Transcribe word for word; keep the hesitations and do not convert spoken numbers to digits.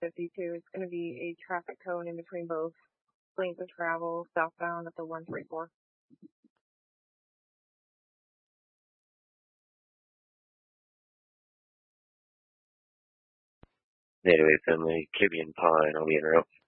fifty-two. It's going to be a traffic cone in between both lanes of travel, southbound at the one three four. Native eight Finley, Caribbean Pine, on the interrupt.